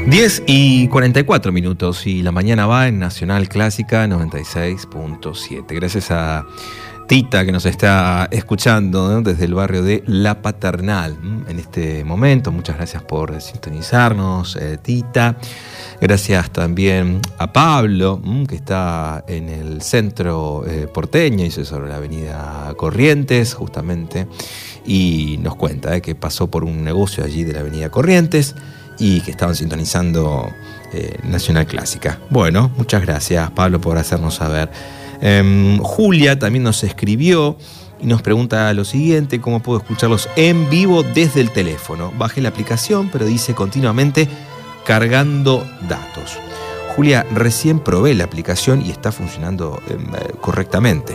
10:44 y la mañana va en Nacional Clásica 96.7. Gracias a Tita que nos está escuchando, ¿no?, desde el barrio de La Paternal en este momento. Muchas gracias por sintonizarnos, Tita. Gracias también a Pablo, que está en el centro porteño, y sobre la avenida Corrientes, justamente, y nos cuenta que pasó por un negocio allí de la avenida Corrientes y que estaban sintonizando Nacional Clásica. Bueno, muchas gracias, Pablo, por hacernos saber. Julia también nos escribió y nos pregunta lo siguiente: ¿cómo puedo escucharlos en vivo desde el teléfono? Bajé la aplicación, pero dice continuamente cargando datos. Julia, recién probé la aplicación y está funcionando correctamente.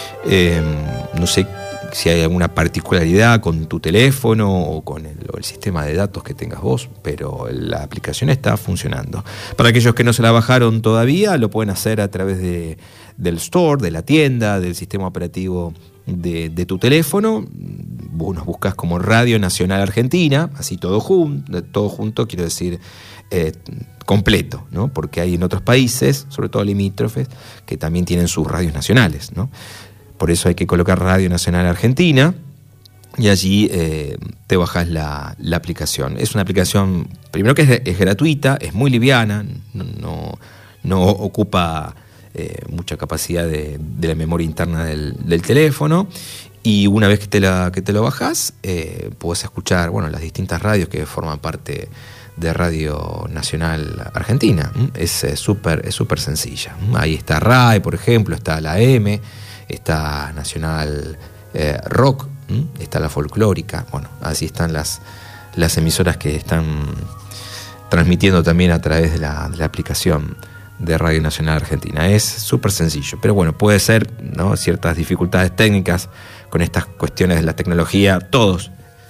No sé si hay alguna particularidad con tu teléfono o con el sistema de datos que tengas vos, pero la aplicación está funcionando. Para aquellos que no se la bajaron todavía, lo pueden hacer a través del store, de la tienda, del sistema operativo de tu teléfono. Vos nos buscas como Radio Nacional Argentina, así todo junto, quiero decir completo, ¿no? Porque hay en otros países, sobre todo limítrofes, que también tienen sus radios nacionales, ¿no? Por eso hay que colocar Radio Nacional Argentina y allí te bajas la aplicación. Es una aplicación, primero, que es gratuita, es muy liviana, no ocupa mucha capacidad de la memoria interna del teléfono, y una vez que te lo bajas, podés escuchar, bueno, las distintas radios que forman parte de Radio Nacional Argentina. Es súper sencilla. Ahí está RAE, por ejemplo, está la M, está Nacional Rock, está la Folclórica. Bueno, así están las emisoras que están transmitiendo también a través de la aplicación de Radio Nacional Argentina. Es súper sencillo, pero bueno, puede ser, ¿no?, ciertas dificultades técnicas con estas cuestiones de la tecnología. Todos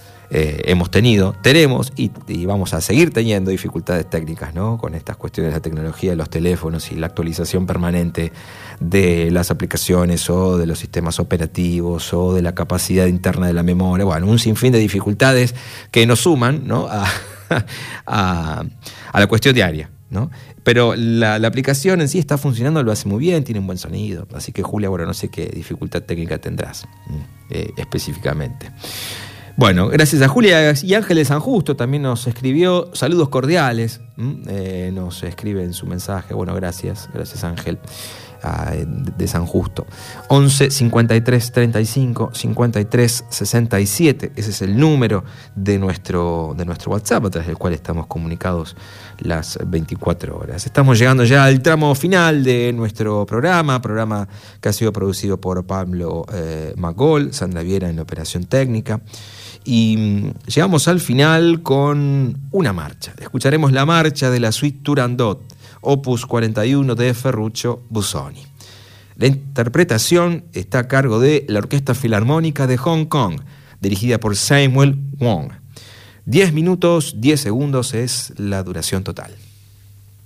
tenemos y vamos a seguir teniendo dificultades técnicas, ¿no?, con estas cuestiones de la tecnología, de los teléfonos y la actualización permanente de las aplicaciones o de los sistemas operativos o de la capacidad interna de la memoria. Bueno, un sinfín de dificultades que nos suman, ¿no?, a la cuestión diaria, ¿no? Pero la aplicación en sí está funcionando, lo hace muy bien, tiene un buen sonido. Así que, Julia, bueno, no sé qué dificultad técnica tendrás específicamente. Bueno, gracias a Julia. Y Ángel de San Justo también nos escribió saludos cordiales. Nos escribe en su mensaje. Bueno, gracias Ángel de San Justo. 11 53 35 53 67. Ese es el número de nuestro WhatsApp, a través del cual estamos comunicados las 24 horas. Estamos llegando ya al tramo final de nuestro programa que ha sido producido por Pablo Magol, Sandra Viera en la operación técnica. Y llegamos al final con una marcha. Escucharemos la marcha de la Suite Turandot, opus 41 de Ferruccio Busoni. La interpretación está a cargo de la Orquesta Filarmónica de Hong Kong, dirigida por Samuel Wong. 10 minutos, 10 segundos es la duración total.